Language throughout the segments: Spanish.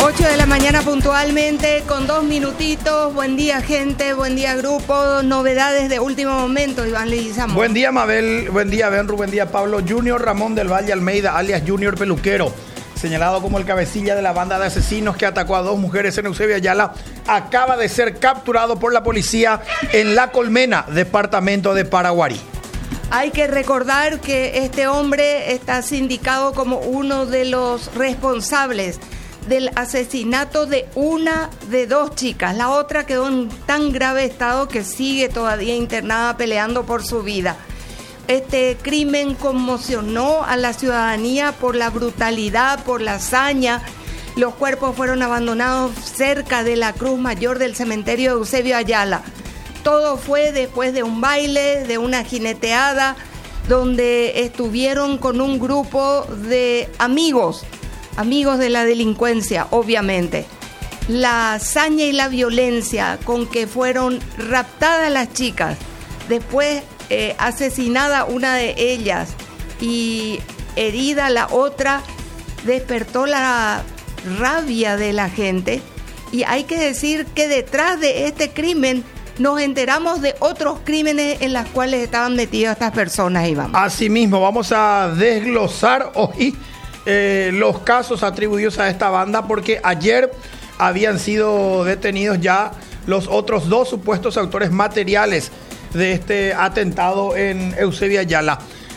8 de la mañana puntualmente, con 2 minutitos. Buen día, gente, buen día, grupo. Novedades de último momento, Iván Leguizamo. Buen día, Mabel, buen día, Benru, buen día, Pablo. Junior Ramón del Valle Almeida, alias Junior Peluquero, señalado como el cabecilla de la banda de asesinos que atacó a 2 mujeres en Eusebio Ayala, acaba de ser capturado por la policía en La Colmena, departamento de Paraguarí. Hay que recordar que este hombre está sindicado como uno de los responsables del asesinato de una de 2 chicas. La otra quedó en tan grave estado que sigue todavía internada peleando por su vida. Este crimen conmocionó a la ciudadanía por la brutalidad, por la hazaña. Los cuerpos fueron abandonados cerca de la Cruz Mayor del cementerio de Eusebio Ayala. Todo fue después de un baile, de una jineteada, donde estuvieron con un grupo de amigos de la delincuencia, obviamente. La hazaña y la violencia con que fueron raptadas las chicas, después asesinada una de ellas y herida la otra, despertó la rabia de la gente. Y hay que decir que detrás de este crimen nos enteramos de otros crímenes en los cuales estaban metidas estas personas, Iván. Asimismo, vamos a desglosar hoy los casos atribuidos a esta banda, porque ayer habían sido detenidos ya los otros 2 supuestos autores materiales de este atentado en Eusebio Ayala.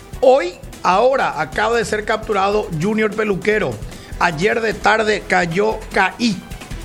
Ahora acaba de ser capturado Junior Peluquero. Ayer de tarde caí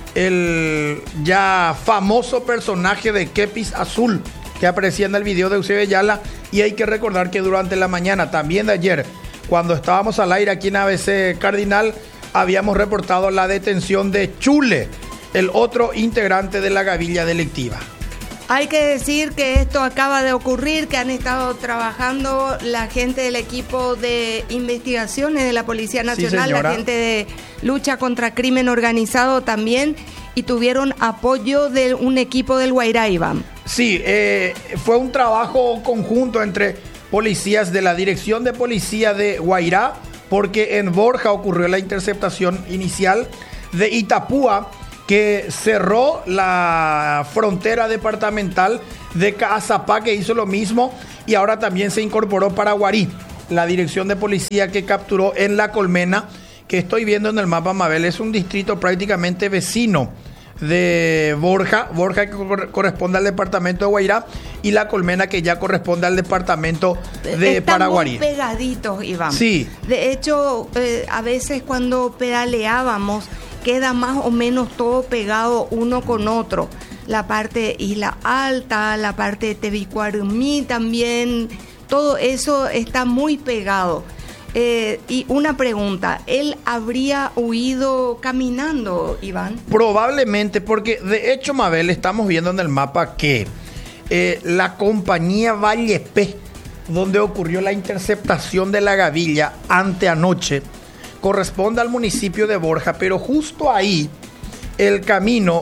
el ya famoso personaje de Kepis Azul que aparecía en el video de Eusebio Ayala. Y hay que recordar que durante la mañana también de ayer, cuando estábamos al aire aquí en ABC Cardinal, habíamos reportado la detención de Chule, el otro integrante de la gavilla delictiva. Hay que decir que esto acaba de ocurrir, que han estado trabajando la gente del equipo de investigaciones de la Policía Nacional, la gente de lucha contra crimen organizado también, y tuvieron apoyo de un equipo del Guairá, Iván. Sí, fue un trabajo conjunto entre policías de la Dirección de Policía de Guairá, porque en Borja ocurrió la interceptación inicial, de Itapúa, que cerró la frontera departamental, de Caazapá, que hizo lo mismo, y ahora también se incorporó Paraguarí, la dirección de policía que capturó en La Colmena, que estoy viendo en el mapa, Mabel, es un distrito prácticamente vecino de Borja que corresponde al departamento de Guairá, y La Colmena, que ya corresponde al departamento de Paraguarí. Están muy pegaditos, Iván. Sí. De hecho, a veces cuando pedaleábamos, queda más o menos todo pegado uno con otro. La parte de Isla Alta, la parte de Tebicuarumí también, todo eso está muy pegado. Y una pregunta, ¿él habría huido caminando, Iván? Probablemente, porque de hecho, Mabel, estamos viendo en el mapa que la compañía Vallepé, donde ocurrió la interceptación de la gavilla anteanoche, corresponde al municipio de Borja, pero justo ahí el camino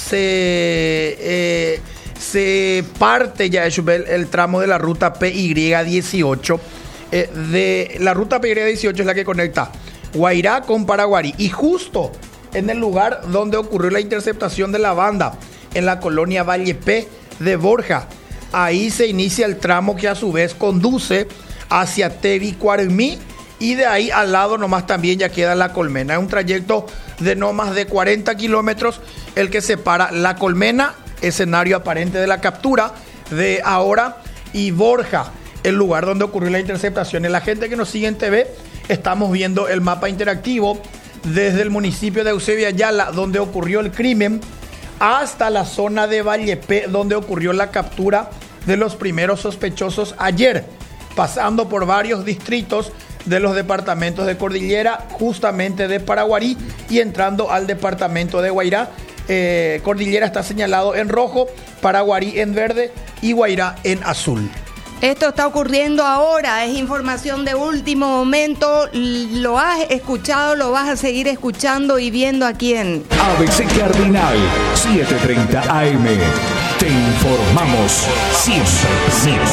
se parte ya el tramo de la ruta PY18. De la ruta PY18 es la que conecta Guairá con Paraguarí, y justo en el lugar donde ocurrió la interceptación de la banda, en la colonia Vallepé de Borja, ahí se inicia el tramo que a su vez conduce hacia Tebicuarumí, y de ahí al lado nomás también ya queda La Colmena. Es un trayecto de no más de 40 kilómetros el que separa La Colmena, escenario aparente de la captura de ahora, y Borja, el lugar donde ocurrió la interceptación. Y la gente que nos sigue en TV, estamos viendo el mapa interactivo desde el municipio de Eusebio Ayala, donde ocurrió el crimen, hasta la zona de Vallepé, donde ocurrió la captura de los primeros sospechosos ayer, pasando por varios distritos de los departamentos de Cordillera, justamente de Paraguarí, y entrando al departamento de Guairá. Cordillera está señalado en rojo, Paraguarí en verde y Guairá en azul. Esto está ocurriendo ahora, es información de último momento. Lo has escuchado, lo vas a seguir escuchando y viendo aquí en ABC Cardinal 7:30 AM. Te informamos siempre.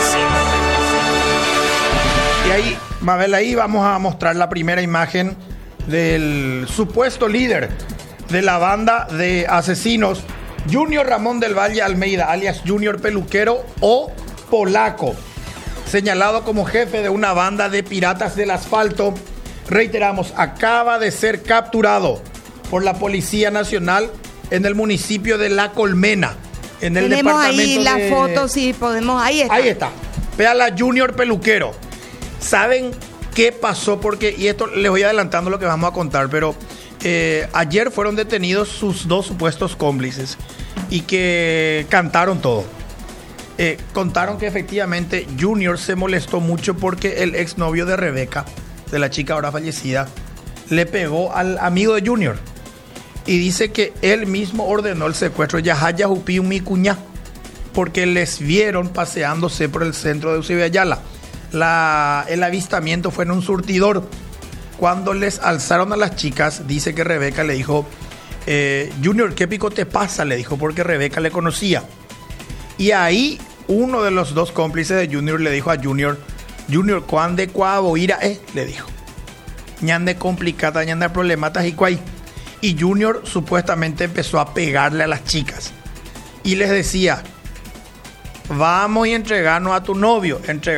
Y ahí, Mabel, ahí vamos a mostrar la primera imagen del supuesto líder de la banda de asesinos Junior Ramón del Valle Almeida, alias Junior Peluquero o Polaco, señalado como jefe de una banda de piratas del asfalto. Reiteramos, acaba de ser capturado por la Policía Nacional en el municipio de La Colmena, en el Tenemos departamento ahí la foto, si podemos, ahí está. Ahí está. Véala, Junior Peluquero. ¿Saben qué pasó? Porque, y esto les voy adelantando lo que vamos a contar, pero ayer fueron detenidos sus dos supuestos cómplices y que cantaron todo. Contaron que efectivamente Junior se molestó mucho porque el exnovio de Rebeca, de la chica ahora fallecida, le pegó al amigo de Junior. Y dice que él mismo ordenó el secuestro. Yahaya Jupiu mi cuñá, porque les vieron paseándose por el centro de Eusebio Ayala. El avistamiento fue en un surtidor. Cuando les alzaron a las chicas, dice que Rebeca le dijo, Junior, ¿qué pico te pasa? Le dijo, porque Rebeca le conocía. Y ahí uno de los dos cómplices de Junior le dijo a Junior, ¿cuándo cuavo ira? Le dijo. Ñande complicada, ñande problematas y cuay. Y Junior supuestamente empezó a pegarle a las chicas. Y les decía, vamos y entregarnos a tu novio.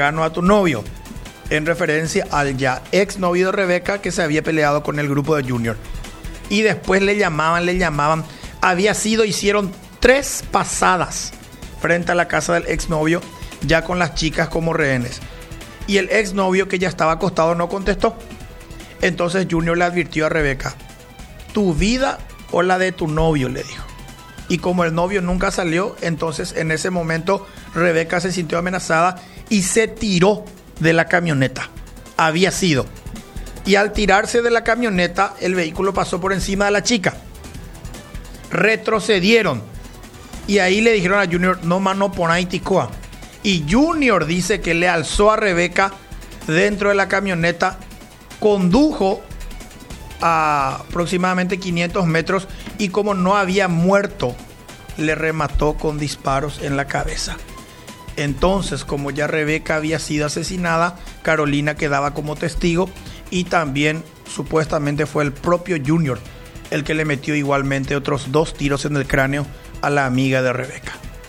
En referencia al ya ex novio de Rebeca que se había peleado con el grupo de Junior. Y después le llamaban. Hicieron 3 pasadas frente a la casa del exnovio, ya con las chicas como rehenes. Y el exnovio, que ya estaba acostado, no contestó. Entonces Junior le advirtió a Rebeca, tu vida o la de tu novio, le dijo. Y como el novio nunca salió, entonces en ese momento Rebeca se sintió amenazada y se tiró de la camioneta. Había sido. Y al tirarse de la camioneta, el vehículo pasó por encima de la chica. Retrocedieron. Y ahí le dijeron a Junior, no mano ponáis ticoa. Y Junior dice que le alzó a Rebeca dentro de la camioneta, condujo a aproximadamente 500 metros y como no había muerto, le remató con disparos en la cabeza. Entonces, como ya Rebeca había sido asesinada, Carolina quedaba como testigo y también supuestamente fue el propio Junior el que le metió igualmente otros 2 tiros en el cráneo a la amiga de Rebeca.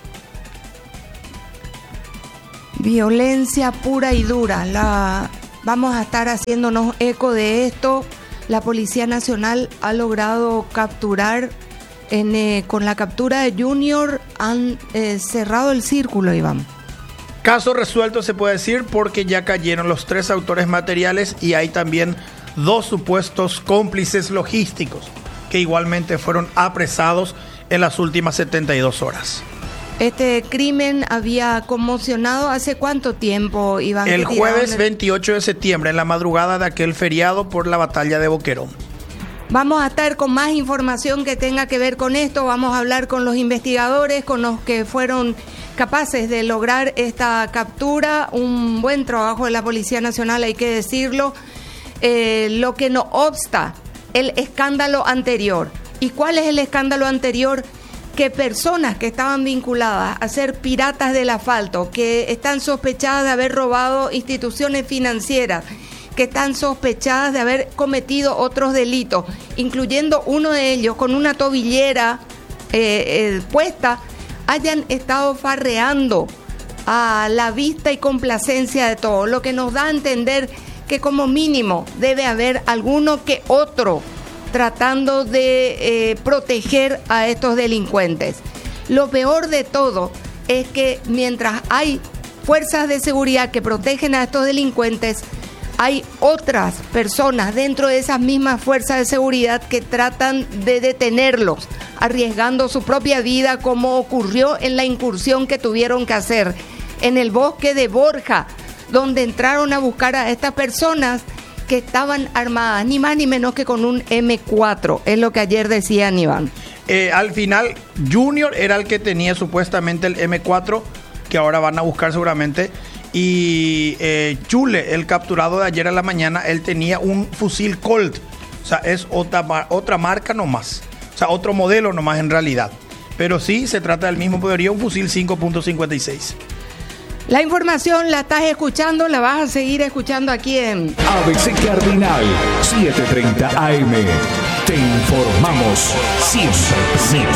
Violencia pura y dura. Vamos a estar haciéndonos eco de esto. La Policía Nacional ha logrado capturar, con la captura de Junior han cerrado el círculo, Iván. Caso resuelto se puede decir porque ya cayeron los 3 autores materiales y hay también 2 supuestos cómplices logísticos que igualmente fueron apresados en las últimas 72 horas. Este crimen había conmocionado ¿hace cuánto tiempo, Iván? El jueves 28 de septiembre, en la madrugada de aquel feriado por la batalla de Boquerón. Vamos a estar con más información que tenga que ver con esto. Vamos a hablar con los investigadores, con los que fueron capaces de lograr esta captura. Un buen trabajo de la Policía Nacional, hay que decirlo. Lo que no obsta el escándalo anterior. ¿Y cuál es el escándalo anterior? Que personas que estaban vinculadas a ser piratas del asfalto, que están sospechadas de haber robado instituciones financieras, que están sospechadas de haber cometido otros delitos, incluyendo uno de ellos con una tobillera puesta, hayan estado farreando a la vista y complacencia de todos, lo que nos da a entender que como mínimo debe haber alguno que otro tratando de proteger a estos delincuentes. Lo peor de todo es que mientras hay fuerzas de seguridad que protegen a estos delincuentes, hay otras personas dentro de esas mismas fuerzas de seguridad que tratan de detenerlos, arriesgando su propia vida, como ocurrió en la incursión que tuvieron que hacer en el bosque de Borja, donde entraron a buscar a estas personas que estaban armadas, ni más ni menos que con un M4, es lo que ayer decía Iván. Al final, Junior era el que tenía supuestamente el M4, que ahora van a buscar seguramente, y Chule, el capturado de ayer a la mañana, él tenía un fusil Colt, o sea, es otra marca nomás, o sea, otro modelo nomás en realidad, pero sí se trata del mismo poderío, un fusil 5.56. La información la estás escuchando, la vas a seguir escuchando aquí en ABC Cardinal 730 AM. Te informamos siempre.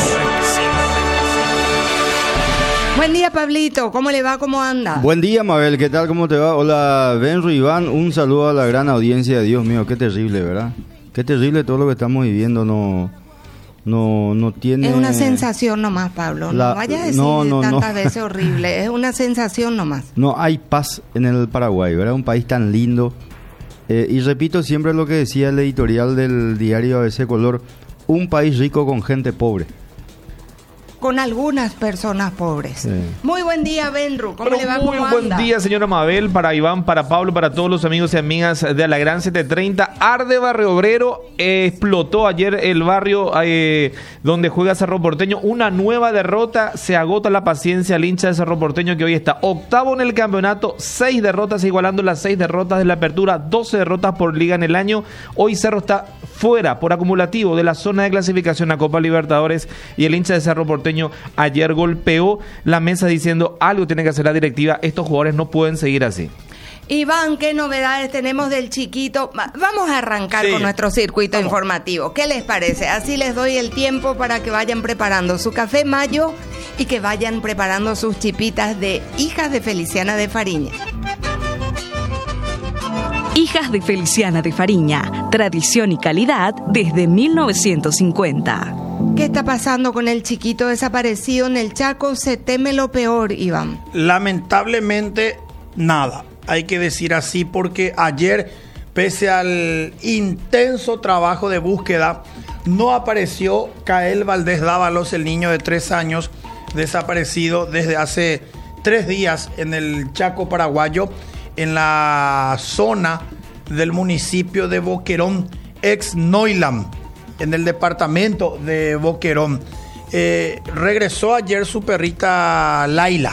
Buen día, Pablito. ¿Cómo le va? ¿Cómo anda? Buen día, Mabel. ¿Qué tal? ¿Cómo te va? Hola, Benro, Iván. Un saludo a la gran audiencia. Dios mío, qué terrible, ¿verdad? Qué terrible todo lo que estamos viviendo. No tiene... Es una sensación nomás, Pablo. No vaya a decir tantas veces horrible. Es una sensación nomás. No hay paz en el Paraguay, ¿verdad? Un país tan lindo. Y repito siempre lo que decía el editorial del diario ABC Color. Un país rico con gente pobre. Con algunas personas pobres. Sí. Muy buen día, Benru. ¿Cómo le va? Muy ¿Cómo buen anda? día, señora Mabel, para Iván, para Pablo, para todos los amigos y amigas de la Gran 730. Arde Barrio Obrero, explotó ayer el barrio donde juega Cerro Porteño. Una nueva derrota, se agota la paciencia al hincha de Cerro Porteño, que hoy está octavo en el campeonato, 6 derrotas, igualando las 6 derrotas de la apertura, 12 derrotas por liga en el año. Hoy Cerro está fuera por acumulativo de la zona de clasificación a Copa Libertadores, y el hincha de Cerro Porteño ayer golpeó la mesa diciendo: algo tiene que hacer la directiva, estos jugadores no pueden seguir así. Iván, ¿qué novedades tenemos del chiquito? Vamos a arrancar con nuestro circuito informativo. ¿Qué les parece? Así les doy el tiempo para que vayan preparando su café mayo y que vayan preparando sus chipitas de Hijas de Feliciana de Fariña. Hijas de Feliciana de Fariña, tradición y calidad desde 1950. ¿Qué está pasando con el chiquito desaparecido en el Chaco? Se teme lo peor, Iván. Lamentablemente, nada. Hay que decir así porque ayer, pese al intenso trabajo de búsqueda, no apareció Kael Valdés Dávalos, el niño de 3 años, desaparecido desde hace 3 días en el Chaco paraguayo, en la zona del municipio de Boquerón, ex Noilam, en el departamento de Boquerón. Regresó ayer su perrita Laila,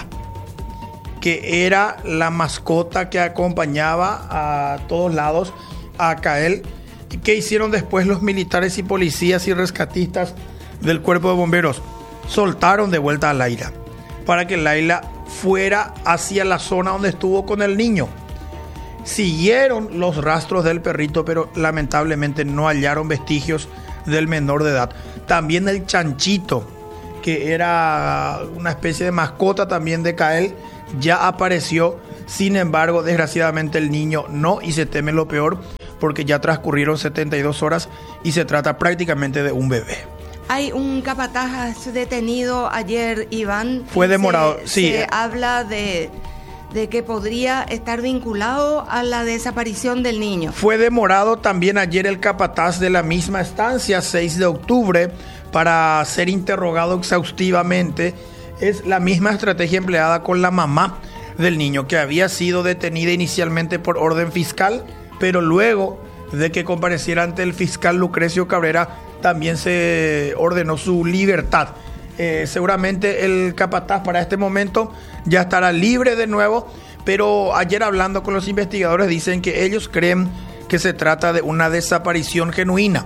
que era la mascota que acompañaba a todos lados a Kael. ¿Qué hicieron después los militares y policías y rescatistas del cuerpo de bomberos? Soltaron de vuelta a Laila para que Laila fuera hacia la zona donde estuvo con el niño. Siguieron los rastros del perrito, pero lamentablemente no hallaron vestigios del menor de edad. También el chanchito, que era una especie de mascota también de Kael, ya apareció. Sin embargo, desgraciadamente el niño no, y se teme lo peor porque ya transcurrieron 72 horas y se trata prácticamente de un bebé. Hay un capataz detenido ayer, Iván. Fue demorado, sí. Se habla de que podría estar vinculado a la desaparición del niño. Fue demorado también ayer el capataz de la misma estancia, 6 de octubre, para ser interrogado exhaustivamente. Es la misma estrategia empleada con la mamá del niño, que había sido detenida inicialmente por orden fiscal, pero luego de que compareciera ante el fiscal Lucrecio Cabrera, también se ordenó su libertad. Seguramente el capataz para este momento ya estará libre de nuevo, pero ayer hablando con los investigadores dicen que ellos creen que se trata de una desaparición genuina.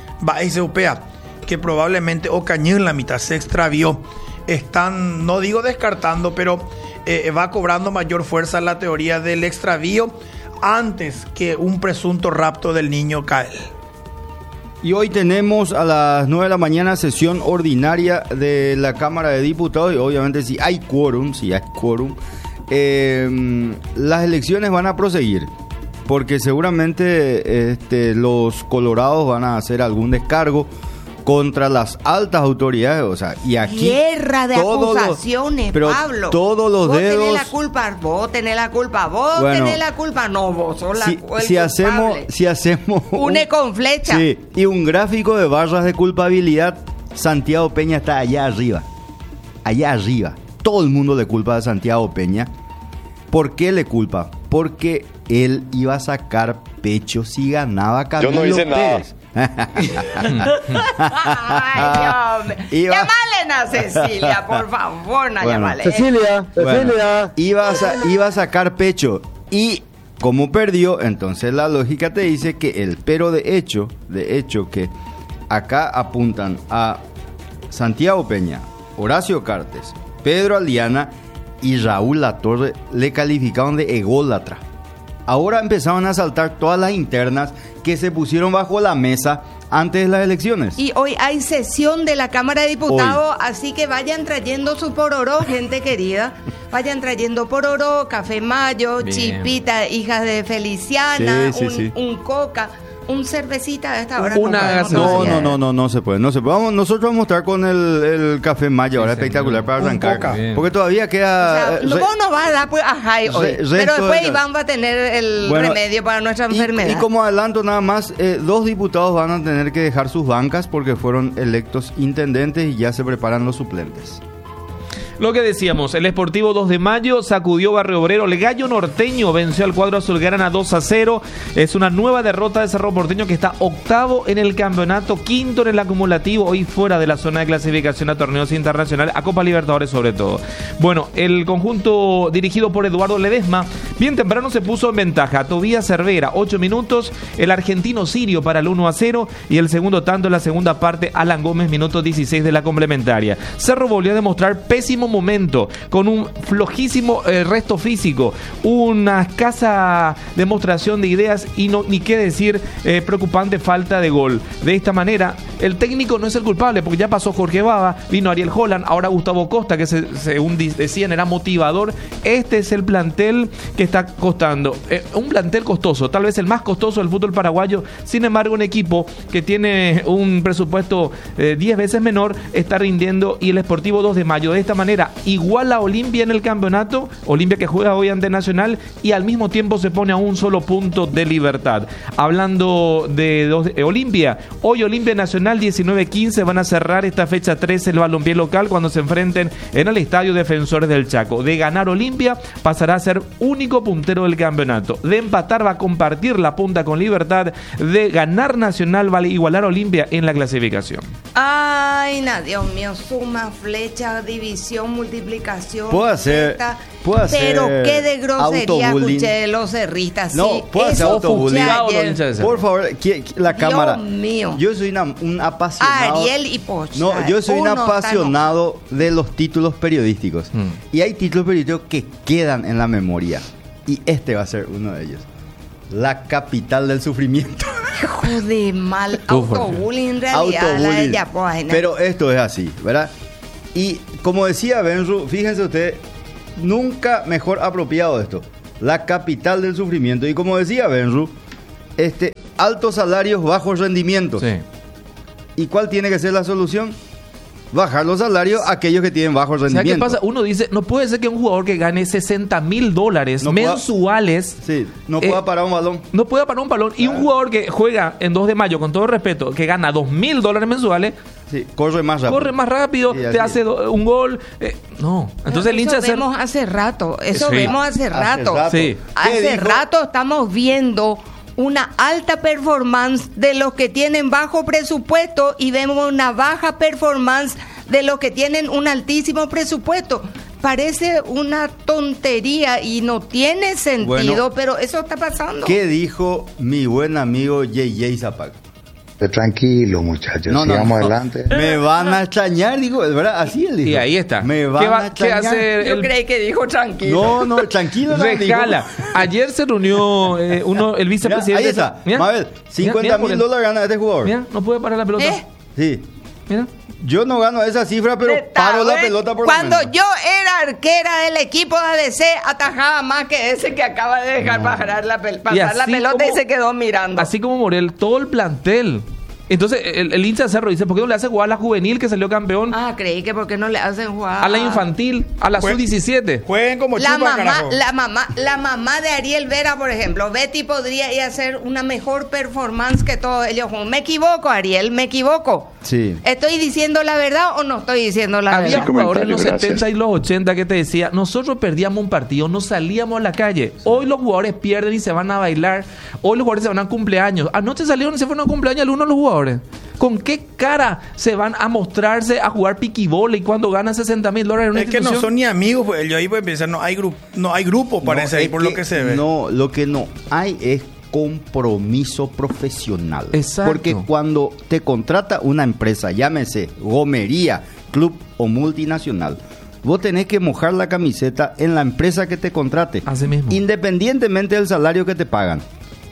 Que probablemente Ocañé en la mitad se extravió. Están, no digo descartando, pero va cobrando mayor fuerza la teoría del extravío antes que un presunto rapto del niño Kael. Y hoy tenemos a las 9 de la mañana sesión ordinaria de la Cámara de Diputados, y obviamente si hay quórum, las elecciones van a proseguir, porque seguramente los colorados van a hacer algún descargo contra las altas autoridades, o sea, y aquí guerra de acusaciones, Pablo. Todos los vos dedos. Vos tenés la culpa, no, vos sos el culpable. Si hacemos une con flecha. Sí, y un gráfico de barras de culpabilidad, Santiago Peña está allá arriba. Todo el mundo le culpa a Santiago Peña. ¿Por qué le culpa? Porque él iba a sacar pecho si ganaba Camilo Pérez. Yo no hice nada. Ay, Dios. Llámale a Cecilia, por favor, llámale. Cecilia. Iba a sacar pecho. Y como perdió, entonces la lógica te dice que de hecho que acá apuntan a Santiago Peña, Horacio Cartes, Pedro Aldiana y Raúl Latorre, le calificaban de ególatra. Ahora empezaban a saltar todas las internas que se pusieron bajo la mesa antes de las elecciones. Y hoy hay sesión de la Cámara de Diputados, así que vayan trayendo su pororó, gente querida. Vayan trayendo pororó, café mayo, Bien. chipita, hijas de Feliciana, Sí. un coca, un cervecita a esta hora. Una podemos gaseosa. todavía. No se puede. Nosotros vamos a estar con el café Mayo, ahora señor. espectacular para Un arrancar. Coca. Bien. Porque todavía O queda... sea, vos no vas a dar pues, a Jai hoy, resto pero después de- Iván va a tener el Bueno, remedio para nuestra enfermedad. Y como adelanto nada más, 2 diputados van a tener que dejar sus bancas porque fueron electos intendentes y ya se preparan los suplentes. Lo que decíamos, el Sportivo 2 de Mayo sacudió Barrio Obrero. El Gallo Norteño venció al cuadro azulgrana 2-0. Es una nueva derrota de Cerro Porteño que está octavo en el campeonato, quinto en el acumulativo, hoy fuera de la zona de clasificación a torneos internacionales, a Copa Libertadores sobre todo. Bueno, el conjunto dirigido por Eduardo Ledesma, bien temprano se puso en ventaja. Tobías Cervera, 8 minutos, el argentino Sirio para el 1-0 y el segundo tanto en la segunda parte, Alan Gómez, minuto 16 de la complementaria. Cerro volvió a demostrar pésimo momento, con un flojísimo resto físico, una escasa demostración de ideas y no, ni qué decir, preocupante falta de gol. De esta manera, el técnico no es el culpable, porque ya pasó Jorge Baba, vino Ariel Holland, ahora Gustavo Costa, que según decían era motivador. Este es el plantel que está costando, un plantel costoso, tal vez el más costoso del fútbol paraguayo. Sin embargo, un equipo que tiene un presupuesto 10 veces menor está rindiendo, y el Sportivo 2 de Mayo de esta manera iguala a Olimpia en el campeonato, Olimpia que juega hoy ante Nacional, y al mismo tiempo se pone a un solo punto de Libertad. Hablando de Olimpia, hoy Olimpia Nacional 19-15 van a cerrar esta fecha 13 el balompié local cuando se enfrenten en el Estadio Defensores del Chaco. De ganar Olimpia pasará a ser único puntero del campeonato. De empatar va a compartir la punta con Libertad. De ganar Nacional vale igualar a Olimpia en la clasificación. Ay, Dios mío, suma, flecha, división, multiplicación. Puedo hacer Pero qué de grosería autobullying. escuché de los cerristas. No, sí, puedo hacer eso autobullying. escuché Bravo, ayer. los hinchas de Cerro. Por favor, la cámara. mío. Yo soy un apasionado. Ariel y Pocha. No, yo soy un Uno está apasionado de los títulos periodísticos. Y hay títulos periodísticos que quedan en la memoria. Y este va a ser uno de ellos. La capital del sufrimiento. Hijo de mal. Autobullying en realidad. La de Autobullying. Yapoaina. Pero esto es así, ¿verdad? Y como decía Benru, fíjense ustedes, nunca mejor apropiado esto. La capital del sufrimiento. Y como decía Benru, altos salarios, bajos rendimientos. Sí. ¿Y cuál tiene que ser la solución? Bajar los salarios a aquellos que tienen bajos ¿Sabes qué rendimientos. pasa? Uno dice, no puede ser que un jugador que gane $60,000 No pueda- mensuales Sí, no pueda parar un balón. no pueda parar un balón, y un jugador que juega en 2 de mayo, con todo respeto, que gana $2,000 mensuales, Sí, corre más rápido. corre más rápido, Sí, te así hace es. un gol. No, entonces el hincha eso vemos hace rato. Eso Sí. vemos hace rato. Sí. Hace ¿Qué dijo? rato estamos viendo una alta performance de los que tienen bajo presupuesto y vemos una baja performance de los que tienen un altísimo presupuesto. Parece una tontería y no tiene sentido, Bueno, pero eso está pasando. ¿Qué dijo mi buen amigo JJ Zapac? Tranquilo, muchachos, sigamos adelante. Me van a extrañar, digo, ¿verdad? Así él dijo. Y ahí está. Me van a ¿Qué extrañar. hace Yo el creí que dijo tranquilo. No, tranquilo. no, Regala? dijo. Ayer se reunió el Mira, vicepresidente. ahí está. Mira, Mabel, mira, $50,000 gana este jugador. Mira, no puede parar la pelota. Sí. Mira. Yo no gano esa cifra, pero paro la pelota por lo Cuando menos. yo era arquera del equipo de ADC, atajaba más que ese que acaba de dejar pasar la así pelota y como- se quedó mirando. Así como Morel, todo el plantel. Entonces el hincha de Cerro dice, ¿por qué no le hace jugar a la juvenil que salió campeón? Ah, creí que porque no le hacen jugar A la infantil, a la Pues- sub-17. Jueguen como La chupa, mamá, carajo. la mamá de Ariel Vera, por ejemplo, Betty podría ir a hacer una mejor performance que todos ellos juntos. Me equivoco, Ariel, me equivoco. Sí. ¿Estoy diciendo la verdad o no estoy diciendo la Había verdad? jugadores en los comentario, 70 y los 80 que te decía, nosotros perdíamos un partido, no salíamos a la calle. Hoy los jugadores pierden y se van a bailar. Hoy los jugadores se van a cumpleaños. Anoche salieron y se fueron a cumpleaños algunos de los jugadores. ¿Con qué cara se van a mostrarse a jugar piquibola y cuando ganan $60,000 en una Es que no institución? son ni amigos, pues yo ahí voy a pensar, no hay grupo, parece ahí es por lo que se ve. No, lo que no hay es compromiso profesional. Exacto. Porque cuando te contrata una empresa, llámese gomería, club o multinacional, vos tenés que mojar la camiseta en la empresa que te contrate. Así mismo. Independientemente del salario que te pagan.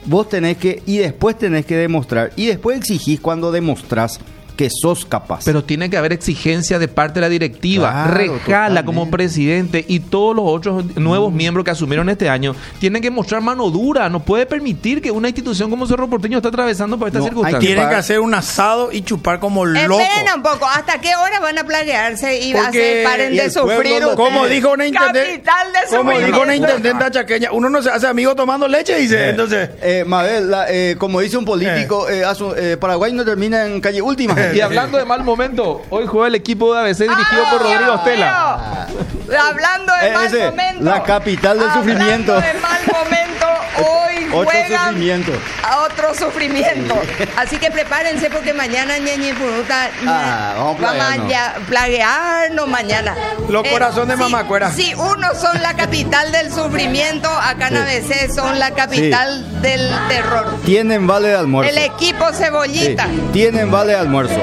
vos tenés que, y después tenés que demostrar, y después exigís cuando demostrás que sos capaz. Pero tiene que haber exigencia de parte de la directiva. Claro, Rejala totalmente. como presidente y todos los otros nuevos miembros que asumieron este año tienen que mostrar mano dura. No puede permitir que una institución como Cerro Porteño esté atravesando por esta No, hay circunstancia. que Tienen que pagar. hacer un asado y chupar como loco. Esperen un poco, ¿hasta qué hora van a plaguearse y Porque- paren y de el pueblo sufrir? lo- Como dijo una intendente, Capital de como dijo una sufrimiento. intendenta chaqueña, uno no se hace amigo tomando leche, dice. Entonces, Mabel, como dice un político, Paraguay no termina en calle última. Y hablando de mal momento, hoy juega el equipo de ABC dirigido por Dios Rodrigo mío. Estela. Hablando de mal Ese, momento. la capital del sufrimiento. Hablando de mal momento, hoy Otro juegan sufrimiento. a otro sufrimiento. Así que prepárense porque mañana Ñeñe Puruta Vamos a plaguearnos. plaguearnos mañana. Los corazones de mamacuera. Si unos son la capital del sufrimiento, acá en ABC son la capital del terror. Tienen vale de almuerzo. El equipo Sí, Cebollita. tienen vale de almuerzo.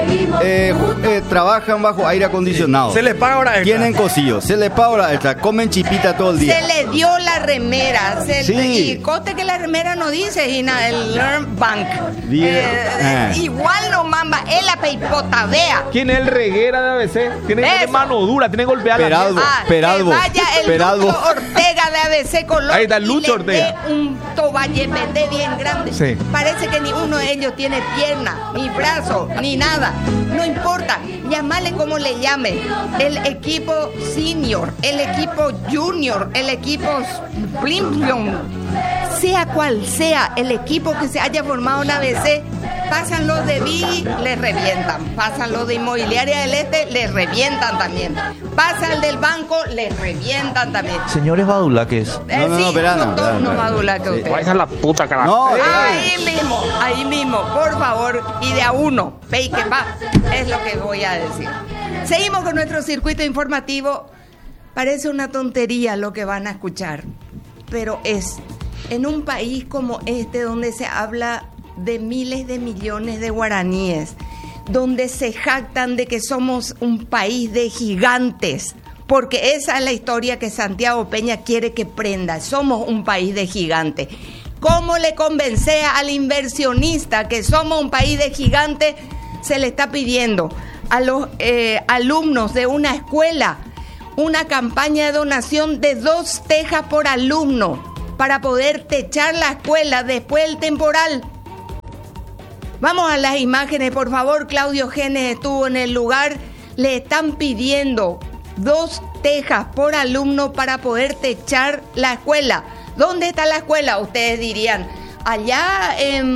Trabajan bajo aire acondicionado. se les paga ahora extra. Tienen cosillos. Se les paga hora extra. Comen chipita todo el día. Se le dio la remera. Sí. Y coste que la remera no dice, Gina, el Learn Bank. Bien. Igual no mamba, él la peipotadea. ¿Quién es el reguera de ABC? Tiene que tener Eso. mano dura, tiene que golpear la Peralbo. mesa. Peralbo. Que vaya el Peralbo. Lucho Ortega de ABC Colón. Ahí está y Lucho le dé Ortega. un toballepete bien grande. Sí. Parece que ni uno de ellos tiene pierna, ni brazo, ni nada. No importa, llamale como le llame. El equipo senior, el equipo junior, el equipo Plimpion, sea cual sea el equipo que se haya formado en ABC, pasan los de Bigi, les revientan. Pasan los de Inmobiliaria del Este, les revientan también. Pasa el del banco, les revientan también. Señores Badulaques. No, Sí, espera, no, son todos espera, unos espera. badulaques Sí. ustedes. a la puta carajo. No, Ahí mismo, por favor, y de a uno, pay que va, es lo que voy a decir. Seguimos con nuestro circuito informativo. Parece una tontería lo que van a escuchar, pero es en un país como este donde se habla de miles de millones de guaraníes, donde se jactan de que somos un país de gigantes, porque esa es la historia que Santiago Peña quiere que prenda. Somos un país de gigantes. ¿Cómo le convence al inversionista que somos un país de gigantes? Se le está pidiendo a los alumnos de una escuela una campaña de donación de 2 tejas por alumno para poder techar la escuela después del temporal. Vamos a las imágenes, por favor. Claudio Genes estuvo en el lugar. Le están pidiendo 2 tejas por alumno para poder techar la escuela. ¿Dónde está la escuela? Ustedes dirían, allá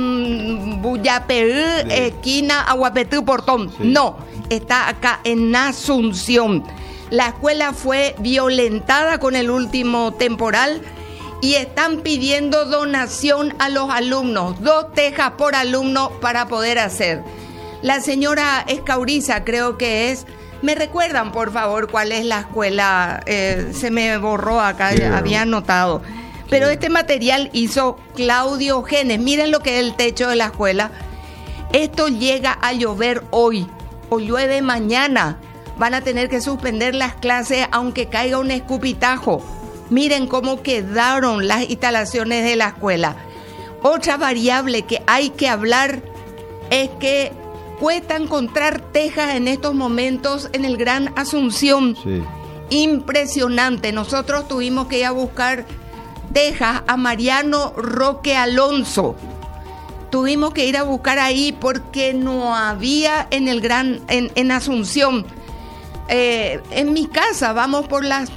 en Buyaperú, esquina Aguapetú, Portón. Sí. No, está acá en Asunción. La escuela fue violentada con el último temporal y están pidiendo donación a los alumnos, 2 tejas por alumno para poder hacer. La señora Escauriza, creo que es. ¿Me recuerdan, por favor, cuál es la escuela? Se me borró acá, Sí, había anotado. Pero este material hizo Claudio Genes. Miren lo que es el techo de la escuela. Esto llega a llover hoy o llueve mañana. Van a tener que suspender las clases aunque caiga un escupitajo. Miren cómo quedaron las instalaciones de la escuela. Otra variable que hay que hablar es que cuesta encontrar tejas en estos momentos en el Gran Asunción. Sí. Impresionante. Nosotros tuvimos que ir a buscar tejas a Mariano Roque Alonso. Tuvimos que ir a buscar ahí porque no había en el en Asunción. En mi casa vamos por las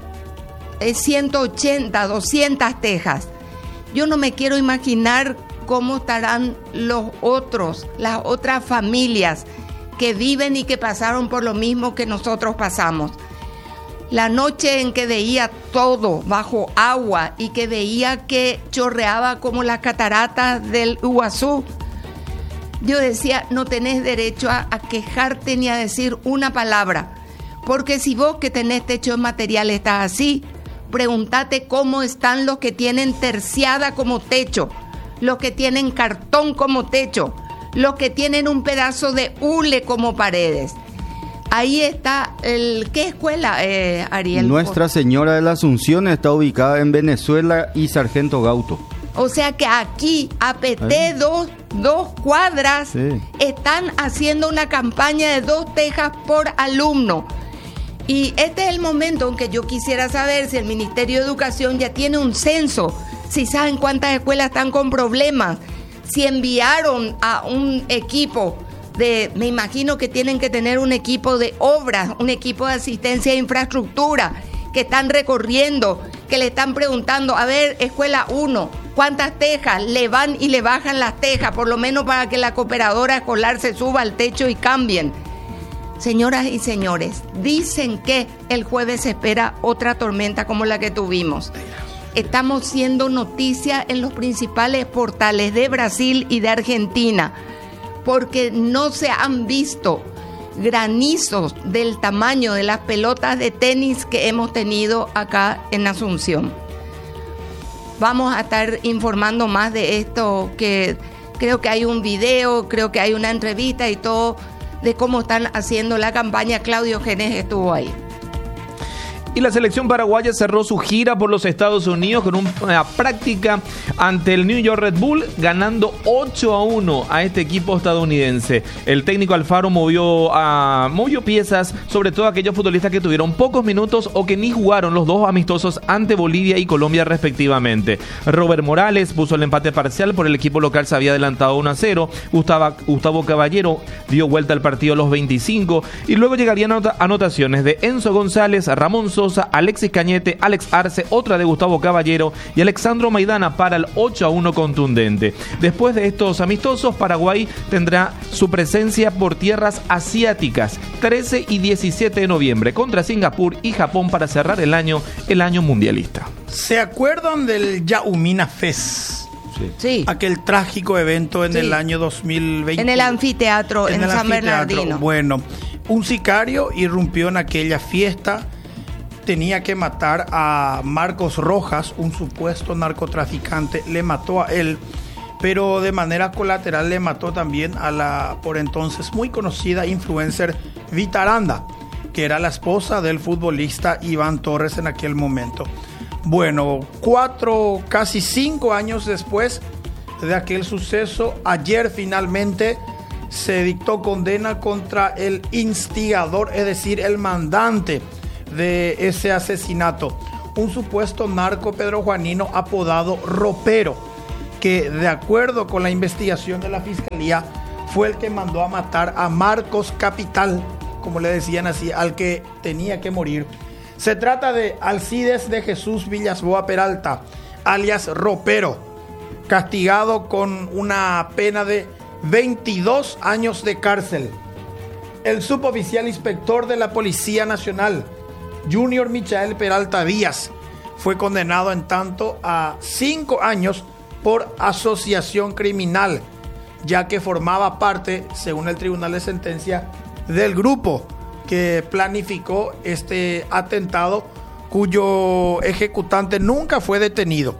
180, 200 tejas. Yo no me quiero imaginar cómo estarán las otras familias que viven y que pasaron por lo mismo que nosotros pasamos. La noche en que veía todo bajo agua y que veía que chorreaba como las cataratas del Iguazú, yo decía, no tenés derecho a quejarte ni a decir una palabra. Porque si vos que tenés techo de material estás así, pregúntate cómo están los que tienen terciada como techo, los que tienen cartón como techo, los que tienen un pedazo de hule como paredes. Ahí está ¿qué escuela, Ariel? Nuestra Señora de la Asunción está ubicada en Venezuela y Sargento Gauto. O sea que aquí, a PT, dos cuadras, Sí. están haciendo una campaña de 2 tejas por alumno. Y este es el momento en que yo quisiera saber si el Ministerio de Educación ya tiene un censo, si saben cuántas escuelas están con problemas, si enviaron a un equipo me imagino que tienen que tener un equipo de obras, un equipo de asistencia e infraestructura, que están recorriendo, que le están preguntando, a ver, escuela 1, ¿cuántas tejas? Le van y le bajan las tejas, por lo menos para que la cooperadora escolar se suba al techo y cambien. Señoras y señores, dicen que el jueves se espera otra tormenta como la que tuvimos. Estamos siendo noticia en los principales portales de Brasil y de Argentina, porque no se han visto granizos del tamaño de las pelotas de tenis que hemos tenido acá en Asunción. Vamos a estar informando más de esto, que creo que hay un video, creo que hay una entrevista y todo de cómo están haciendo la campaña. Claudio Genes estuvo ahí. Y la selección paraguaya cerró su gira por los Estados Unidos con una práctica ante el New York Red Bull, ganando 8-1 a este equipo estadounidense. El técnico Alfaro movió piezas, sobre todo aquellos futbolistas que tuvieron pocos minutos o que ni jugaron los 2 amistosos ante Bolivia y Colombia respectivamente. Robert Morales puso el empate parcial, por el equipo local se había adelantado 1-0. Gustavo Caballero dio vuelta al partido a los 25 y luego llegarían anotaciones de Enzo González, Ramón Sosa, Alexis Cañete, Alex Arce, otra de Gustavo Caballero y Alexandro Maidana para el 8-1 contundente. Después de estos amistosos, Paraguay tendrá su presencia por tierras asiáticas 13 y 17 de noviembre contra Singapur y Japón para cerrar el año mundialista. ¿Se acuerdan del Yaumina Fest? Sí. Aquel trágico evento en Sí. el año 2020. En el anfiteatro, en San Bernardino. Bueno, un sicario irrumpió en aquella fiesta. Tenía que matar a Marcos Rojas, un supuesto narcotraficante. Le mató a él, pero de manera colateral le mató también a la por entonces muy conocida influencer Vita Aranda, que era la esposa del futbolista Iván Torres en aquel momento. Bueno, 4, casi 5 años después de aquel suceso, ayer finalmente se dictó condena contra el instigador, es decir, el mandante de ese asesinato, un supuesto narco pedrojuanino apodado Ropero, que de acuerdo con la investigación de la fiscalía fue el que mandó a matar a Marcos Capital, como le decían así, al que tenía que morir. Se trata de Alcides de Jesús Villasboa Peralta, alias Ropero, castigado con una pena de 22 años de cárcel. El suboficial inspector de la Policía Nacional, Junior Michael Peralta Díaz, fue condenado en tanto a 5 años por asociación criminal, ya que formaba parte, según el Tribunal de Sentencia, del grupo que planificó este atentado, cuyo ejecutante nunca fue detenido.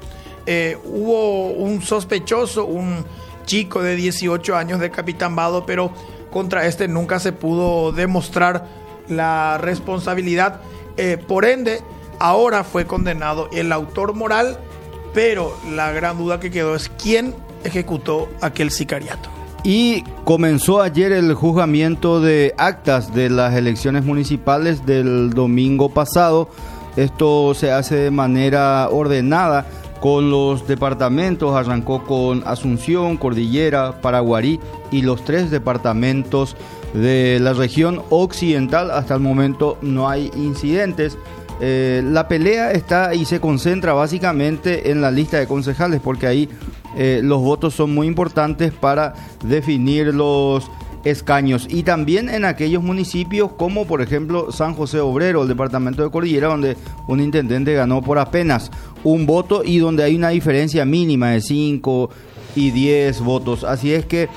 Hubo un sospechoso, un chico de 18 años de Capitán Vado, pero contra este nunca se pudo demostrar la responsabilidad. Por ende, ahora fue condenado el autor moral, pero la gran duda que quedó es quién ejecutó aquel sicariato. Y comenzó ayer el juzgamiento de actas de las elecciones municipales del domingo pasado. Esto se hace de manera ordenada con los departamentos. Arrancó con Asunción, Cordillera, Paraguarí y los 3 departamentos de la región occidental. Hasta el momento no hay incidentes. La pelea está y se concentra básicamente en la lista de concejales, porque ahí los votos son muy importantes para definir los escaños, y también en aquellos municipios como por ejemplo San José Obrero, el departamento de Cordillera, donde un intendente ganó por apenas un voto y donde hay una diferencia mínima de 5 y 10 votos. Así es que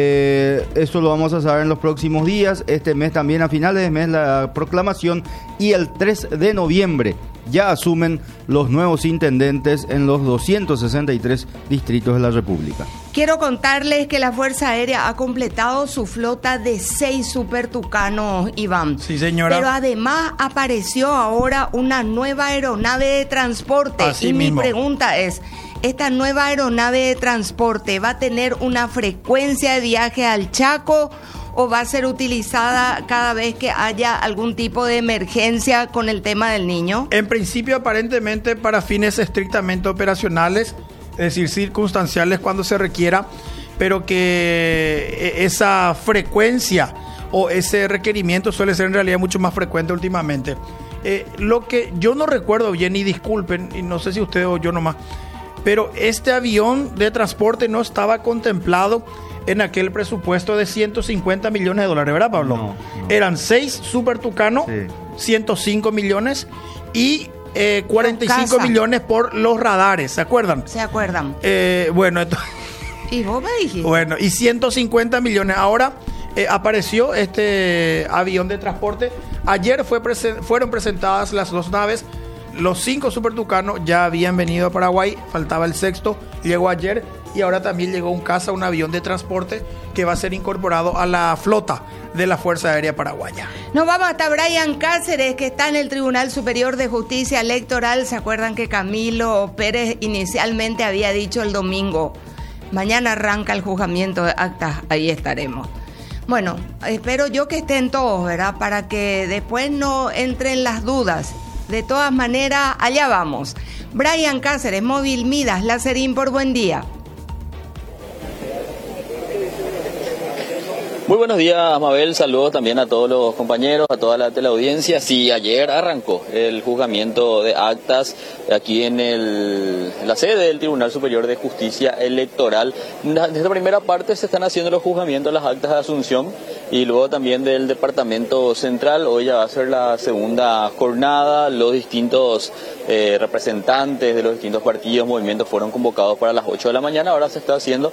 esto lo vamos a saber en los próximos días. Este mes también, a finales de mes, la proclamación, y el 3 de noviembre ya asumen los nuevos intendentes en los 263 distritos de la República. Quiero contarles que la Fuerza Aérea ha completado su flota de 6 Super Tucanos, Iván. Sí, señora. Pero además apareció ahora una nueva aeronave de transporte. Así y mismo. Mi pregunta es, esta nueva aeronave de transporte va a tener una frecuencia de viaje al Chaco o va a ser utilizada cada vez que haya algún tipo de emergencia con el tema del niño? En principio, aparentemente, para fines estrictamente operacionales, es decir, circunstanciales cuando se requiera, pero que esa frecuencia o ese requerimiento suele ser en realidad mucho más frecuente últimamente. Lo que yo no recuerdo bien, y disculpen, y no sé si usted o yo nomás, pero este avión de transporte no estaba contemplado en aquel presupuesto de 150 millones de dólares, ¿verdad, Pablo? No. Eran 6 Super Tucano, Sí. 105 millones y 45 millones por los radares, ¿se acuerdan? ¿Se acuerdan? Bueno, entonces, Y vos me dijiste. bueno, y 150 millones. Ahora apareció este avión de transporte. Ayer fueron presentadas las 2 naves. Los 5 Super Tucano ya habían venido a Paraguay, faltaba el sexto, llegó ayer, y ahora también llegó un avión de transporte que va a ser incorporado a la flota de la Fuerza Aérea Paraguaya. Nos vamos hasta Brian Cáceres, que está en el Tribunal Superior de Justicia Electoral. ¿Se acuerdan que Camilo Pérez inicialmente había dicho el domingo: mañana arranca el juzgamiento de actas, ahí estaremos? Bueno, espero yo que estén todos, ¿verdad? Para que después no entren las dudas. De todas maneras, allá vamos. Brian Cáceres, Móvil Midas, Lacerín, por buen día. Muy buenos días, Mabel. Saludos también a todos los compañeros, a toda la teleaudiencia. Sí, ayer arrancó el juzgamiento de actas aquí en la sede del Tribunal Superior de Justicia Electoral. Desde la primera parte se están haciendo los juzgamientos de las actas de Asunción y luego también del Departamento Central. Hoy ya va a ser la segunda jornada. Los distintos representantes de los distintos partidos, movimientos fueron convocados para las 8 de la mañana. Ahora se está haciendo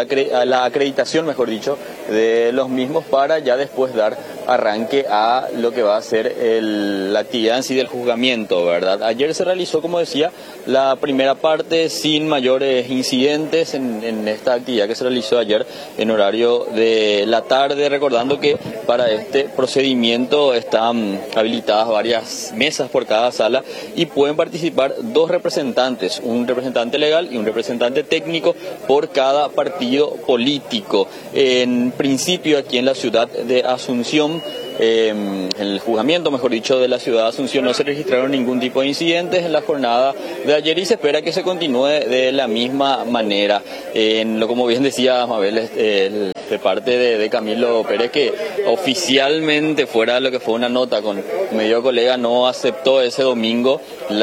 la acreditación, mejor dicho, de los mismos para ya después dar arranque a lo que va a ser la actividad en sí del juzgamiento, ¿verdad? Ayer se realizó, como decía, la primera parte sin mayores incidentes en esta actividad que se realizó ayer en horario de la tarde, recordando que para este procedimiento están habilitadas varias mesas por cada sala y pueden participar 2 representantes, un representante legal y un representante técnico por cada partido político. En principio, aquí en la ciudad de Asunción, en el juzgamiento, mejor dicho, de la ciudad de Asunción, no se registraron ningún tipo de incidentes en la jornada de ayer y se espera que se continúe de la misma manera. Como bien decía Mabel, de parte de Camilo Pérez, que oficialmente, fuera de lo que fue una nota con medio colega, no aceptó ese domingo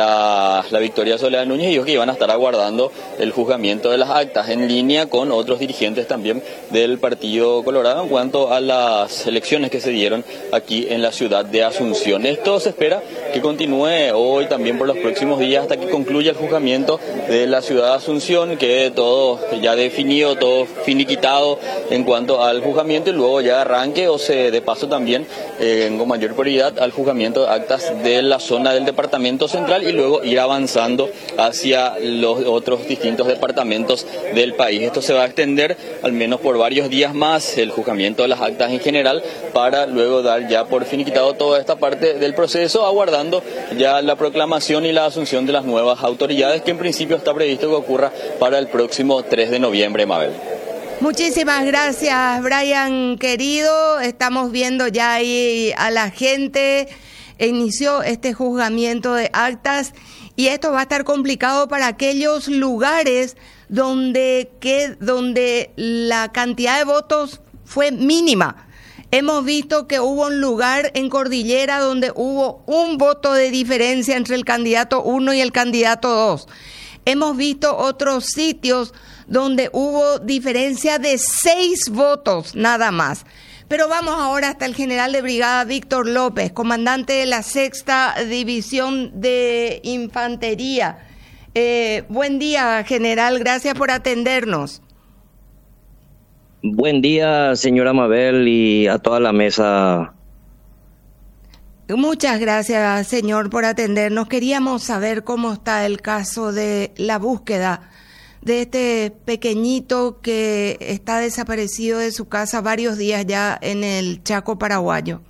la victoria de Soledad Núñez y dijo que iban a estar aguardando el juzgamiento de las actas en línea con otros dirigentes también del Partido Colorado en cuanto a las elecciones que se dieron aquí en la ciudad de Asunción. Esto se espera que continúe hoy también por los próximos días hasta que concluya el juzgamiento de la ciudad de Asunción, quede todo ya definido, todo finiquitado en cuanto al juzgamiento y luego ya arranque o se de paso también con mayor prioridad al juzgamiento de actas de la zona del Departamento Central y luego ir avanzando hacia los otros distintos departamentos del país. Esto se va a extender al menos por varios días más, el juzgamiento de las actas en general, para luego dar ya por finiquitado toda esta parte del proceso, aguardando ya la proclamación y la asunción de las nuevas autoridades, que en principio está previsto que ocurra para el próximo 3 de noviembre, Mabel. Muchísimas gracias, Brian, querido. Estamos viendo ya ahí a la gente. Inició este juzgamiento de actas y esto va a estar complicado para aquellos lugares donde la cantidad de votos fue mínima. Hemos visto que hubo un lugar en Cordillera donde hubo un voto de diferencia entre el candidato 1 y el candidato 2. Hemos visto otros sitios donde hubo diferencia de 6 votos nada más. Pero vamos ahora hasta el general de brigada Víctor López, comandante de la 6ª División de Infantería. Buen día, general, gracias por atendernos. Buen día, señora Mabel, y a toda la mesa. Muchas gracias, señor, por atendernos. Queríamos saber cómo está el caso de la búsqueda de este pequeñito que está desaparecido de su casa varios días ya en el Chaco paraguayo.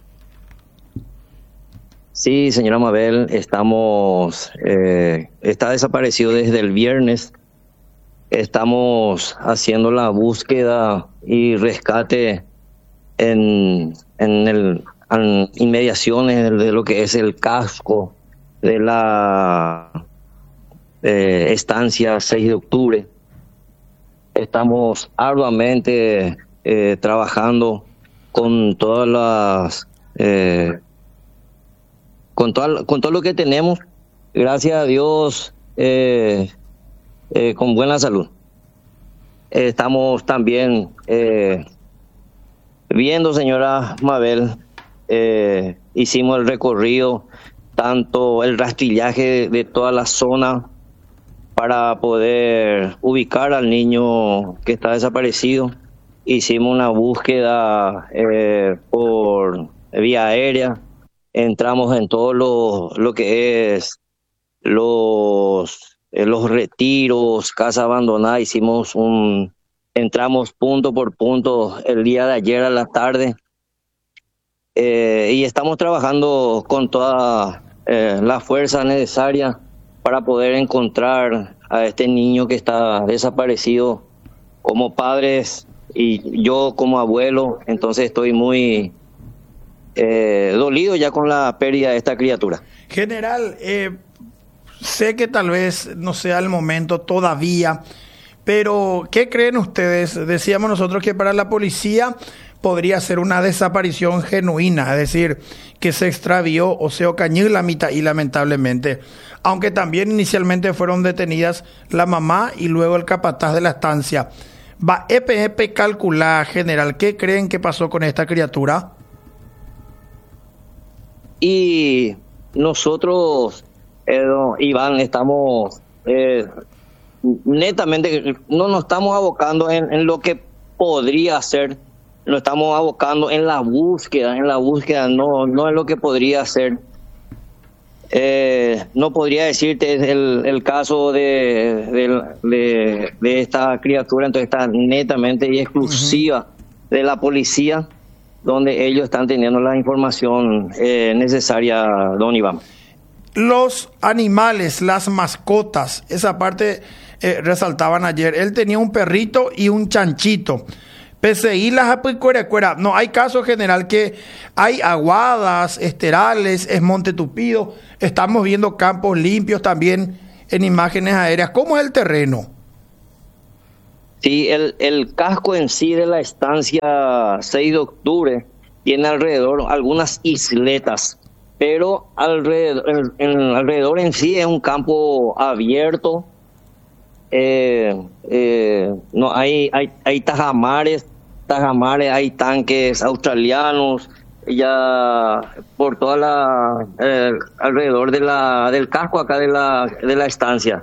Sí, señora Mabel, está desaparecido desde el viernes estamos haciendo la búsqueda y rescate en inmediaciones de lo que es el casco de la estancia 6 de octubre. Estamos arduamente trabajando con todas las con todo lo que tenemos, gracias a Dios, con buena salud. Estamos también viendo, señora Mabel, hicimos el recorrido, tanto el rastrillaje de toda la zona para poder ubicar al niño que está desaparecido. Hicimos una búsqueda por vía aérea, entramos en todo lo que es los retiros, casa abandonada, entramos punto por punto el día de ayer a la tarde, y estamos trabajando con toda la fuerza necesaria para poder encontrar a este niño que está desaparecido. Como padres y yo como abuelo, entonces estoy muy dolido ya con la pérdida de esta criatura. General, sé que tal vez no sea el momento todavía, pero ¿qué creen ustedes? Decíamos nosotros que para la policía podría ser una desaparición genuina, es decir, que se extravió o se ocañó la mitad y lamentablemente, aunque también inicialmente fueron detenidas la mamá y luego el capataz de la estancia. Va EPP calcular, general, ¿qué creen que pasó con esta criatura? Y nosotros, Iván, estamos netamente, no nos estamos abocando en lo que podría ser, nos estamos abocando en la búsqueda, no en lo que podría ser. No podría decirte el caso de esta criatura, entonces está netamente y exclusiva de la policía, donde ellos están teniendo la información necesaria, don Iván. Los animales, las mascotas, esa parte resaltaban ayer. Él tenía un perrito y un chanchito. PCI las apicuerecuera. No, hay casos, general, que hay aguadas, esterales, es monte tupido. Estamos viendo campos limpios también en imágenes aéreas. ¿Cómo es el terreno? Sí, el casco en sí de la estancia 6 de octubre tiene alrededor algunas isletas, pero alrededor en sí es un campo abierto. No hay tajamares, hay tanques australianos ya por toda alrededor del casco acá de la estancia.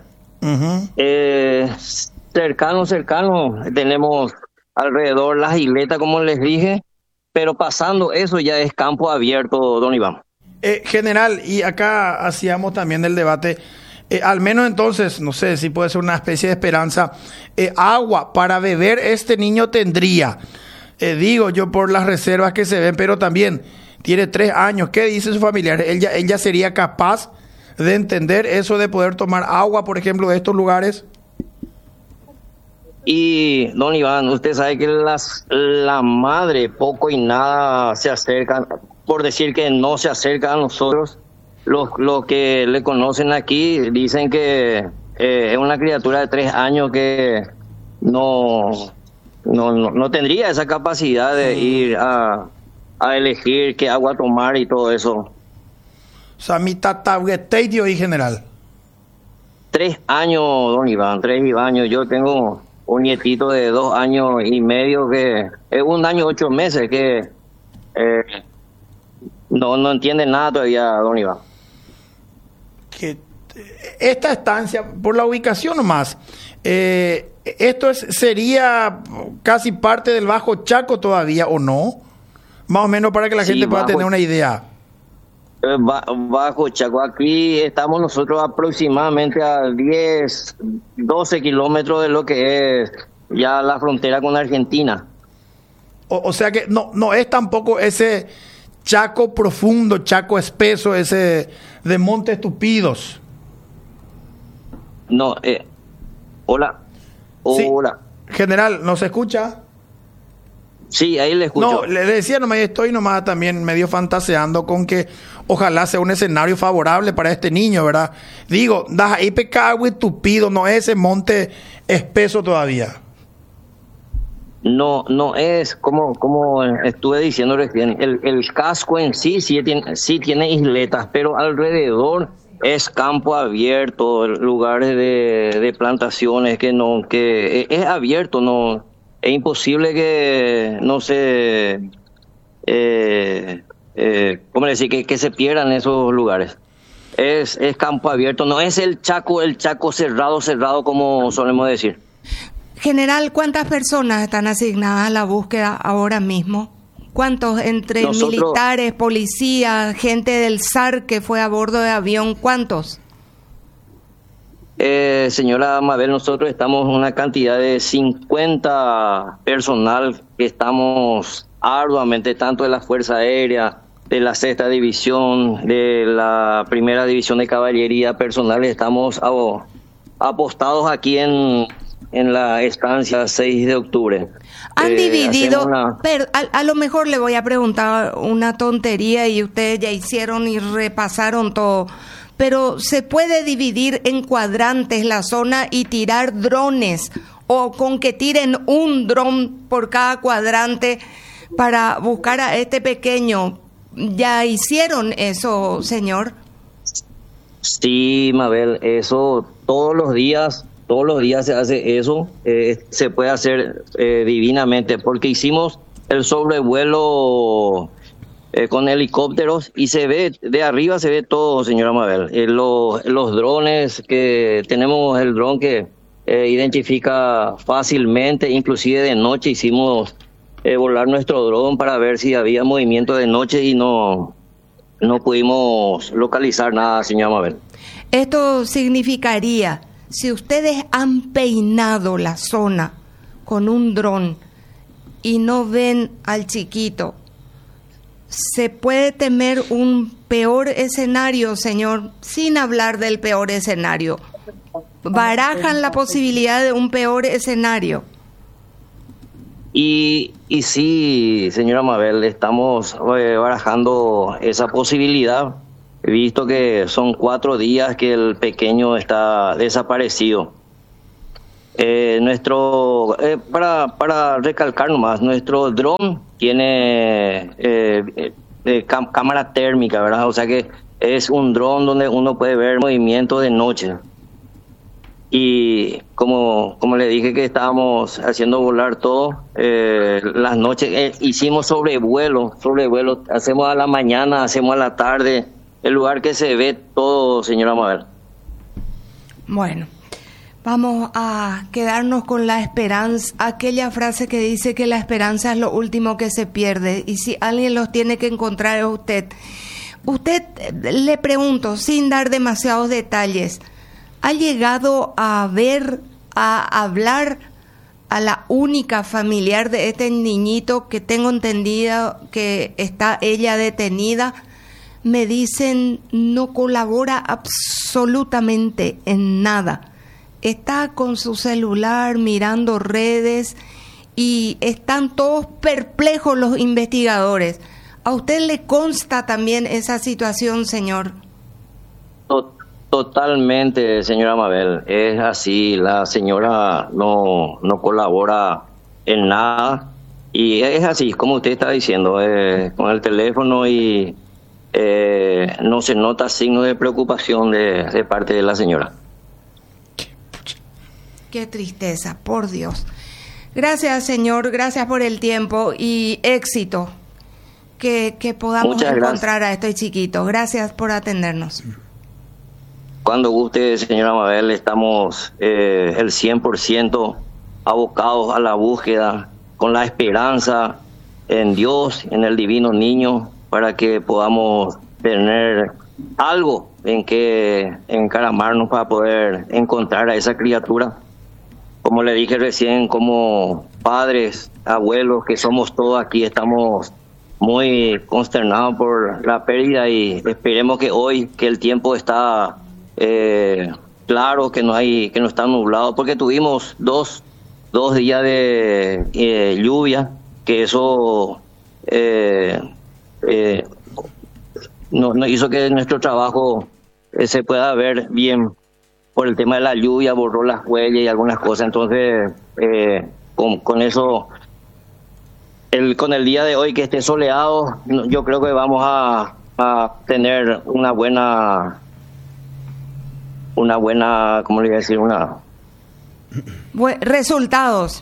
Cercano tenemos alrededor las isletas, como les dije, pero pasando eso ya es campo abierto, don Iván. General, y acá hacíamos también el debate. Al menos entonces, no sé si puede ser una especie de esperanza, agua para beber este niño tendría, digo yo por las reservas que se ven, pero también tiene 3 años. ¿Qué dice su familiar? ¿Él ya sería capaz de entender eso de poder tomar agua, por ejemplo, de estos lugares? Y don Iván, usted sabe que la madre poco y nada se acerca, por decir que no se acerca a nosotros. Los que le conocen aquí dicen que es una criatura de 3 años que no tendría esa capacidad de ir a elegir qué agua tomar y todo eso. O sea, mi tatahuetedio y general. 3 años, don Iván, 3 años. Yo tengo un nietito de 2 años y medio que es 1 año 8 meses que no entiende nada todavía, don Iván. Que esta estancia, por la ubicación nomás, esto sería casi parte del Bajo Chaco todavía, ¿o no? Más o menos para que la gente pueda tener una idea. Bajo Chaco, aquí estamos nosotros aproximadamente a 12 kilómetros de lo que es ya la frontera con Argentina. O sea que no es tampoco ese Chaco profundo, Chaco espeso, ese de Montes Tupidos. No, hola. Hola. General, ¿nos escucha? Sí, ahí le escucho. No, le decía nomás, estoy nomás también medio fantaseando con que ojalá sea un escenario favorable para este niño, ¿verdad? Digo, das ahí pecado y tupido, no es ese monte espeso todavía. No es como estuve diciendo recién, el casco en sí tiene isletas, pero alrededor es campo abierto, lugares de plantaciones que es abierto, no es imposible que no se ¿cómo decir? Que se pierdan esos lugares. Es campo abierto, no es el Chaco cerrado como solemos decir. General, ¿cuántas personas están asignadas a la búsqueda ahora mismo? ¿Cuántos entre militares, policías, gente del SAR que fue a bordo de avión? ¿Cuántos? Señora Mabel, nosotros estamos en una cantidad de 50 personal que estamos arduamente, tanto de la Fuerza Aérea, de la 6ª División, de la 1ª División de Caballería Personal, estamos apostados aquí en la estancia 6 de octubre. Han dividido, pero a lo mejor le voy a preguntar una tontería y ustedes ya hicieron y repasaron todo, pero ¿se puede dividir en cuadrantes la zona y tirar drones o con que tiren un dron por cada cuadrante para buscar a este pequeño? ¿Ya hicieron eso, señor? Sí, Mabel, eso todos los días se hace eso, se puede hacer divinamente, porque hicimos el sobrevuelo con helicópteros y se ve, de arriba se ve todo, señora Mabel. Los drones, que tenemos el dron que identifica fácilmente, inclusive de noche hicimos volar nuestro dron para ver si había movimiento de noche y no pudimos localizar nada, señora Mabel. Esto significaría, si ustedes han peinado la zona con un dron y no ven al chiquito, ¿se puede temer un peor escenario, señor? Sin hablar del peor escenario. ¿Barajan la posibilidad de un peor escenario? Y sí, señora Mabel, estamos barajando esa posibilidad, visto que son 4 días que el pequeño está desaparecido. Para recalcar nomás, nuestro dron tiene cámara térmica, ¿verdad? O sea que es un dron donde uno puede ver movimiento de noche. Y como le dije que estábamos haciendo volar todo, las noches hicimos sobrevuelo, hacemos a la mañana, hacemos a la tarde, el lugar que se ve todo, señora Mabel. Bueno, vamos a quedarnos con la esperanza, aquella frase que dice que la esperanza es lo último que se pierde, y si alguien los tiene que encontrar es usted. Usted, le pregunto, sin dar demasiados detalles, ¿ha llegado a ver, a hablar a la única familiar de este niñito que tengo entendido que está ella detenida? Me dicen no colabora absolutamente en nada. Está con su celular mirando redes y están todos perplejos los investigadores. ¿A usted le consta también esa situación, señor? Totalmente, señora Mabel. Es así, la señora no colabora en nada. Y es así, como usted está diciendo, con el teléfono y no se nota signo de preocupación de parte de la señora. Qué tristeza, por Dios. Gracias, señor, gracias por el tiempo y éxito. Que podamos encontrar a este chiquito. Gracias por atendernos. Cuando guste, señora Mabel, estamos el 100% abocados a la búsqueda, con la esperanza en Dios, en el divino niño, para que podamos tener algo en que encaramarnos para poder encontrar a esa criatura. Como le dije recién, como padres, abuelos, que somos todos aquí, estamos muy consternados por la pérdida y esperemos que hoy, que el tiempo está claro, que no está nublado, porque tuvimos dos 2 días de lluvia, que eso no hizo que nuestro trabajo se pueda ver bien por el tema de la lluvia, borró las huellas y algunas cosas. Entonces, con eso, con el día de hoy que esté soleado, yo creo que vamos a tener una buena, ¿cómo le voy a decir? Resultados.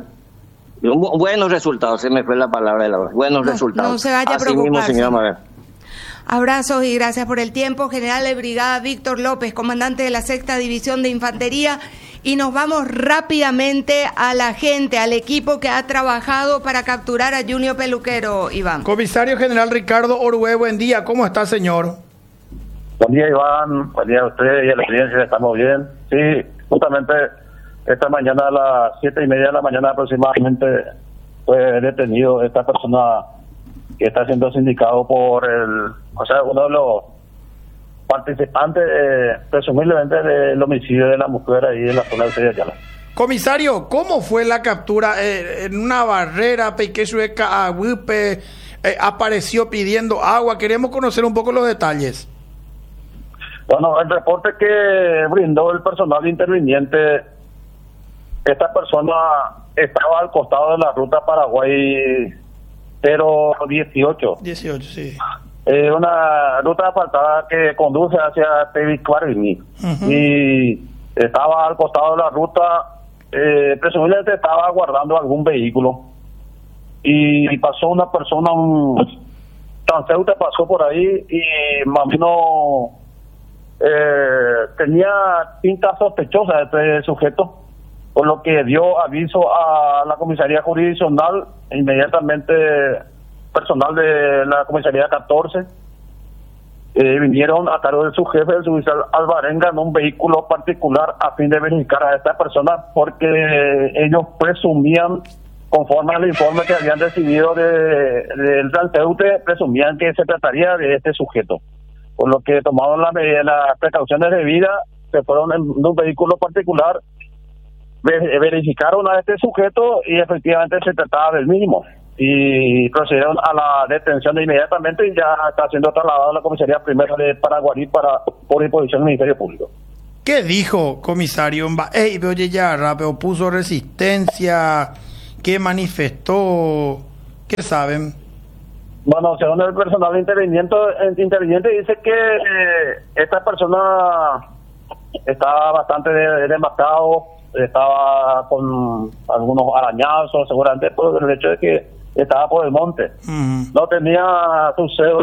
Buenos resultados, se me fue la palabra de la hora. Buenos resultados. No se vaya a Así preocupar. mismo, señora Mabel. Abrazos y gracias por el tiempo. General de Brigada Víctor López, comandante de la 6ª División de Infantería. Y nos vamos rápidamente a la gente, al equipo que ha trabajado para capturar a Junior Peluquero, Iván. Comisario General Ricardo Orué, buen día. ¿Cómo está, señor? Buen día, Iván. Buen día a usted y a la audiencia. ¿Estamos bien? Sí, justamente esta mañana a las 7:30 de la mañana aproximadamente fue detenido esta persona que está siendo sindicado por uno de los participantes presumiblemente del homicidio de la mujer ahí en la zona de Ayala. Comisario, ¿cómo fue la captura? En una barrera, Pequechueca, Aguipe, apareció pidiendo agua. Queremos conocer un poco los detalles. Bueno, el reporte que brindó el personal interviniente, esta persona estaba al costado de la ruta Paraguay 018. 18, sí. Una ruta asfaltada que conduce hacia Tevicuarvini. Y estaba al costado de la ruta, presumiblemente estaba guardando algún vehículo. Y pasó una persona, un transeúnte pasó por ahí y más o menos tenía pinta sospechosa de este sujeto, por lo que dio aviso a la comisaría jurisdiccional. Inmediatamente personal de la comisaría 14 vinieron a cargo de su jefe, el suboficial Alvarenga, en un vehículo particular a fin de verificar a esta persona, porque ellos presumían, conforme al informe que habían recibido del transeúnte, presumían que se trataría de este sujeto, por lo que tomaron las precauciones debidas, se fueron en un vehículo particular, verificaron a este sujeto y efectivamente se trataba del mismo, y procedieron a la detención inmediatamente y ya está siendo trasladado a la comisaría primera de Paraguarí por disposición del Ministerio Público. ¿Qué dijo, comisario? Oye, ya rápido, puso resistencia, ¿qué manifestó? ¿Qué saben? Bueno, según el personal interviniente dice que esta persona estaba bastante demacrado, estaba con algunos arañazos, seguramente por el hecho de que estaba por el monte. No tenía su cédula